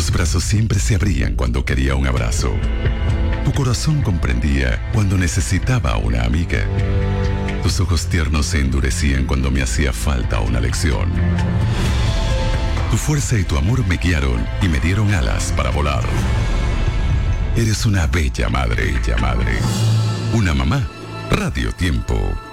Tus brazos siempre se abrían cuando quería un abrazo. Tu corazón comprendía cuando necesitaba una amiga. Tus ojos tiernos se endurecían cuando me hacía falta una lección. Tu fuerza y tu amor me guiaron y me dieron alas para volar. Eres una bella madre, Una mamá. Radio Tiempo.